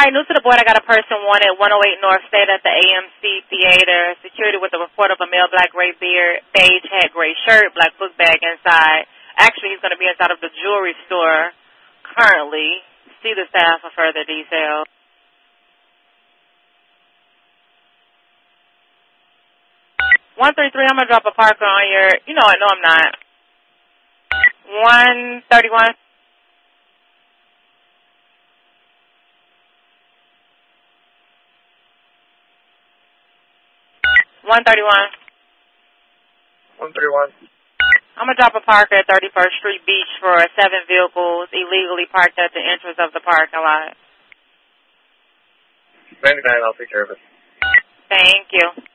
Hi, new to the board, I got a person wanted 108 North State at the AMC Theater. Security with a report of a male, black, gray beard, beige hat, gray shirt, black book bag inside. Actually, he's going to be inside of the jewelry store currently. See the staff for further details. 133, I'm going to drop a parker on your, you know what, no I'm not. 131. 131. 131. I'm going to drop a parker at 31st Street Beach for 7 vehicles illegally parked at the entrance of the parking lot. 99, I'll take care of it. Thank you.